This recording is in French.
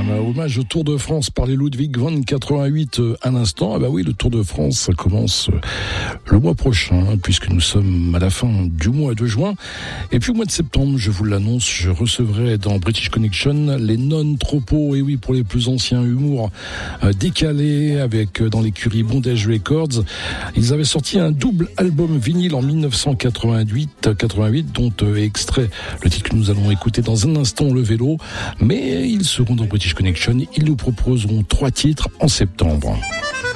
Un hommage au Tour de France par les Ludwig van 88 à l'instant. Ah bah oui, le Tour de France, ça commence le mois prochain, puisque nous sommes à la fin du mois de juin. Et puis au mois de septembre, je vous l'annonce, je recevrai dans British Connection les non-tropos, et oui, pour les plus anciens, humour décalé, avec dans l'écurie Bondage Records. Ils avaient sorti un double album vinyle en 1988, dont est extrait le titre que nous allons écouter dans un instant, Le Vélo. Mais ils seront dans British Connection, ils nous proposeront 3 titres en septembre.